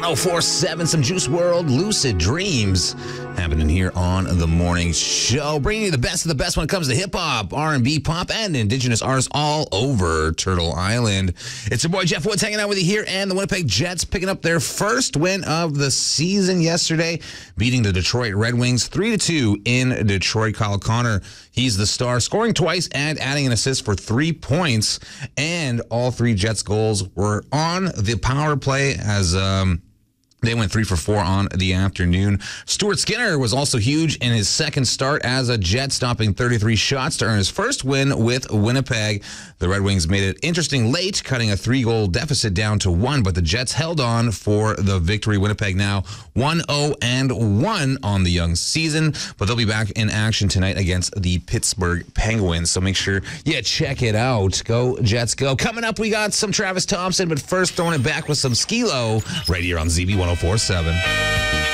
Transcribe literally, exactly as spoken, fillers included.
oh four seven, some Juice world, Lucid Dreams happening here on the morning show, bringing you the best of the best when it comes to hip-hop, R and B, pop, and indigenous artists all over Turtle Island. It's your boy Jeff Woods hanging out with you here, and the Winnipeg Jets picking up their first win of the season yesterday, beating the Detroit Red Wings three to two in Detroit. Kyle Connor, he's the star, scoring twice and adding an assist for three points, and all three Jets goals were on the power play as um they went three for four on the afternoon. Stuart Skinner was also huge in his second start as a Jet, stopping thirty-three shots to earn his first win with Winnipeg. The Red Wings made it interesting late, cutting a three-goal deficit down to one, but the Jets held on for the victory. Winnipeg now one oh and one on the young season, but they'll be back in action tonight against the Pittsburgh Penguins, so make sure you check it out. Go Jets, go. Coming up, we got some Travis Thompson, but first throwing it back with some Skee-Lo right here on Z B one oh four point seven.